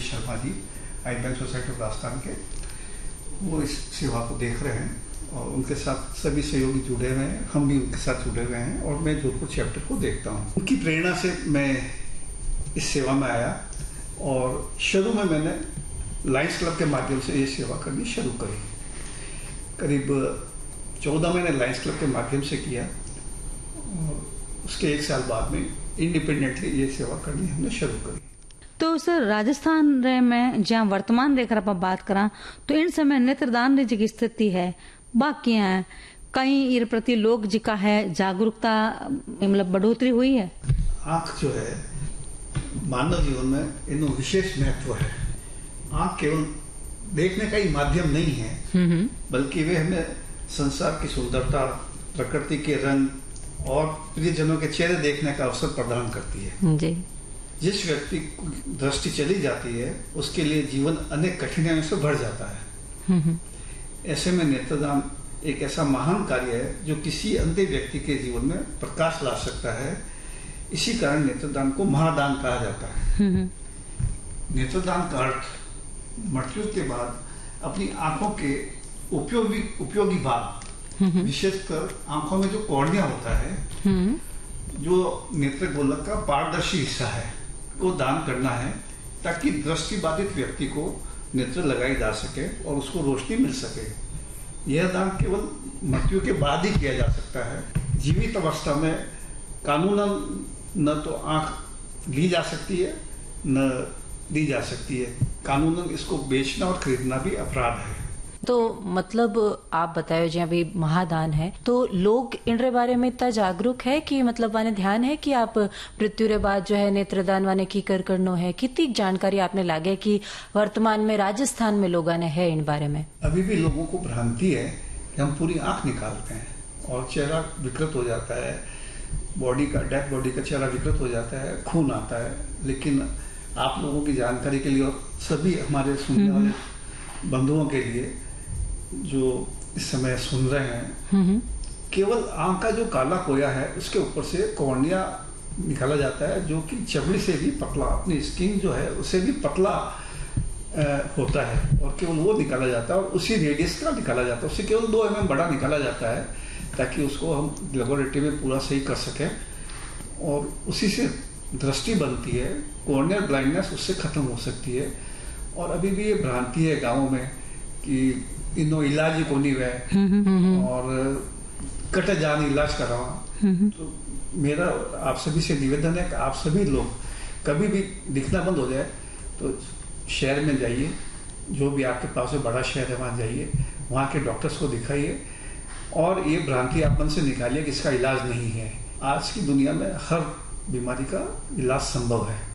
Sharma ji, I bank society of Rajasthan के, वो इस सेवा को देख रहे हैं और उनके साथ सभी सहयोगी जुड़े हुए हैं, हम भी उनके साथ जुड़े हुए हैं और मैं जोधपुर चैप्टर को देखता हूँ। उनकी प्रेरणा से मैं इस सेवा में आया और शुरू में मैंने लायंस क्लब के माध्यम से ये सेवा करनी शुरू करी। करीब 14 महीने लायंस क्लब के माध्यम से किया और उसके 1 साल बाद में इंडिपेंडेंटली ये सेवा करनी हमने शुरू करी। तो सर, राजस्थान में जहाँ वर्तमान देकर आप बात करा तो इन समय नेत्रदान जी की स्थिति है बाकी है, कहीं इस प्रति लोग जी का है जागरूकता मतलब बढ़ोतरी हुई है। आंख जो है मानव जीवन में इन्हों विशेष महत्व है। आंख केवल देखने का ही माध्यम नहीं है, बल्कि वे हमें संसार की सुंदरता, प्रकृति के रंग और प्रियजनों के चेहरे देखने का अवसर प्रदान करती है जी। जिस व्यक्ति की दृष्टि चली जाती है उसके लिए जीवन अनेक कठिनाइयों से भर जाता है। ऐसे में नेत्रदान एक ऐसा महान कार्य है जो किसी अंधे व्यक्ति के जीवन में प्रकाश ला सकता है। इसी कारण नेत्रदान को महादान कहा जाता है। नेत्रदान का अर्थ मृत्यु के बाद अपनी आंखों के उपयोगी भाग, विशेषकर आंखों में जो कॉर्निया होता है, जो नेत्र गोलक का पारदर्शी हिस्सा है, को दान करना है ताकि दृष्टिबाधित व्यक्ति को नेत्र लगाई जा सके और उसको रोशनी मिल सके। यह दान केवल मृत्यु के बाद ही किया जा सकता है। जीवित अवस्था में कानूनन न तो आंख ली जा सकती है न दी जा सकती है। कानूनन इसको बेचना और खरीदना भी अपराध है। तो मतलब आप बताओ जी अभी महादान है तो लोग इन बारे में इतना जागरूक है कि मतलब वाने ध्यान है कि आप मृत्यु के बाद जो है नेत्रदान वाने की करनो है। कितनी जानकारी आपने लागे कि वर्तमान में राजस्थान में लोगों ने है इन बारे में? अभी भी लोगों को भ्रांति है कि हम पूरी आंख निकालते हैं और चेहरा विकृत हो जाता है, बॉडी का डेड बॉडी का चेहरा विकृत हो जाता है, खून आता है। लेकिन आप लोगों की जानकारी के लिए और सभी हमारे सुनने वाले बंधुओं के लिए जो इस समय सुन रहे हैं, केवल आंख का जो काला कोया है उसके ऊपर से कॉर्निया निकाला जाता है, जो कि चमड़ी से भी पतला, अपनी स्किन जो है उससे भी पतला होता है और केवल वो निकाला जाता है और उसी रेडियस का निकाला जाता है। उससे केवल 2 mm बड़ा निकाला जाता है ताकि उसको हम लेबोरेटरी में पूरा सही कर सकें और उसी से दृष्टि बनती है। कॉर्नियल ब्लाइंडनेस उससे खत्म हो सकती है। और अभी भी ये भ्रांति है गाँव में कि इनो इलाज ही कोनी वे और कट जान इलाज करावा। तो मेरा आप सभी से निवेदन है कि आप सभी लोग कभी भी दिखना बंद हो जाए तो शहर में जाइए, जो भी आपके पास में बड़ा शहर है वहाँ जाइए, वहाँ के डॉक्टर्स को दिखाइए और ये भ्रांति आप मन से निकालिए कि इसका इलाज नहीं है। आज की दुनिया में हर बीमारी का इलाज संभव है।